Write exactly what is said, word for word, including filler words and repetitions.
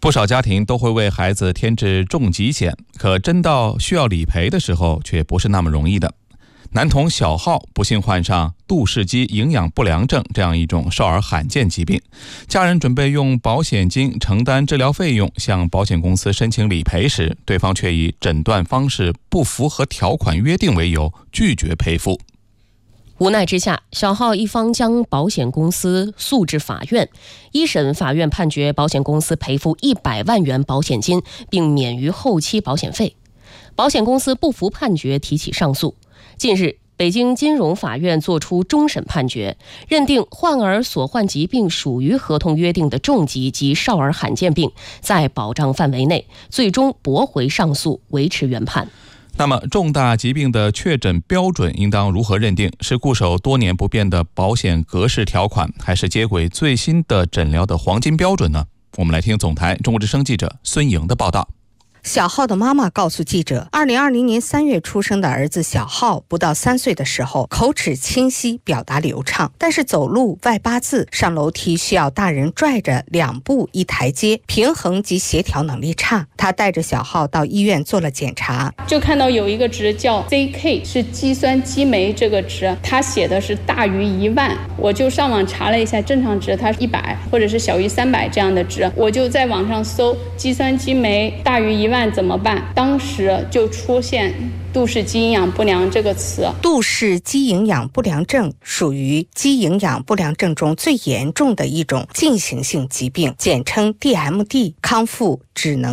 不少家庭都会为孩子添置重疾险，可真到需要理赔的时候，却不是那么容易的。男童小浩不幸患上杜氏肌营养不良症这样一种少儿罕见疾病，家人准备用保险金承担治疗费用，向保险公司申请理赔时，对方却以诊断方式不符合条款约定为由拒绝赔付。 无奈之下，小浩一方将保险公司诉至法院，一审法院判决保险公司赔付一百万元保险金，并免于后期保险费。保险公司不服判决，提起上诉。近日，北京金融法院作出终审判决，认定患儿所患疾病属于合同约定的重疾及少儿罕见病，在保障范围内，最终驳回上诉，维持原判。 那么，重大疾病的确诊标准应当如何认定？是固守多年不变的保险格式条款，还是接轨最新的诊疗的黄金标准呢？我们来听总台中国之声记者孙莹的报道。 小浩的妈妈告诉记者，二零二零年三月出生的儿子小浩不到三岁的时候，口齿清晰，表达流畅，但是走路外八字，上楼梯需要大人拽着两步一台阶，平衡及协调能力差。他带着小浩到医院做了检查， 就看到有一个值叫 Z K， 是肌酸激酶这个值，它写的是大于一万，我就上网查了一下，正常值它是一百或者是小于三百这样的值，我就在网上搜肌酸激酶大于一万怎么办？当时就出现杜氏肌营养不良这个词。 杜氏肌营养不良症属于肌营养不良症中最严重的一种进行性疾病，简称 D M D， 康复只能